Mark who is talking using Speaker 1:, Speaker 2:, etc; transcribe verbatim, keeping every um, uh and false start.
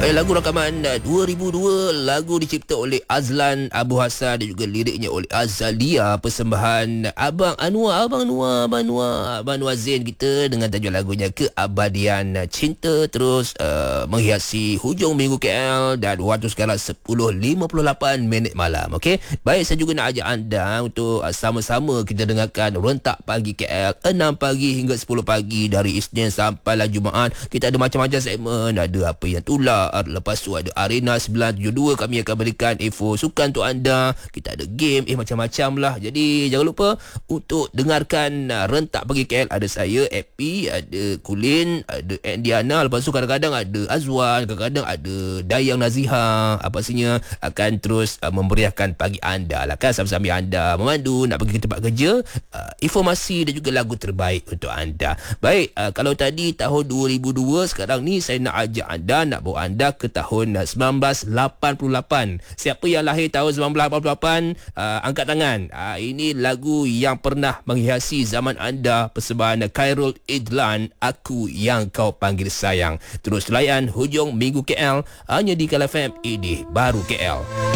Speaker 1: Eh, lagu rakaman uh, dua ribu dua, lagu dicipta oleh Azlan Abu Hassan dan juga liriknya oleh Azalia, persembahan Abang Anwar, Abang Anwar, Abang Anwar, Abang Anwar Zain kita dengan tajuk lagunya Keabadian Cinta, terus uh, menghiasi hujung minggu K L dan waktu sekarang sepuluh lima puluh lapan minit malam. Okey, baik, saya juga nak ajak anda untuk uh, sama-sama kita dengarkan Rentak Pagi K L enam pagi hingga sepuluh pagi dari Isnin sampailah Jumaat. Kita ada macam-macam segmen, ada apa yang tular. Lepas tu ada Arena sembilan tujuh dua, kami akan berikan info sukan untuk anda. Kita ada game, eh macam-macam lah. Jadi jangan lupa untuk dengarkan uh, Rentak Pagi K L. Ada saya, Epi, ada Kulin, ada Andiana. Lepas tu kadang-kadang ada Azwan, kadang-kadang ada Dayang Naziha. Apa pastinya akan terus uh, memeriahkan pagi anda lah kan, sambil-sambil anda memandu nak pergi ke tempat kerja, uh, informasi dan juga lagu terbaik untuk anda. Baik, uh, kalau tadi tahun dua ribu dua, sekarang ni saya nak ajak anda, nak bawa anda ke tahun uh, sembilan belas lapan puluh lapan. Siapa yang lahir tahun sembilan belas lapan puluh lapan, uh, angkat tangan. Uh, ini lagu yang pernah menghiasi zaman anda, persembahan Khairul Idlan, Aku Yang Kau Panggil Sayang. Terus layan hujung minggu K L hanya di K L F M, ini baru K L.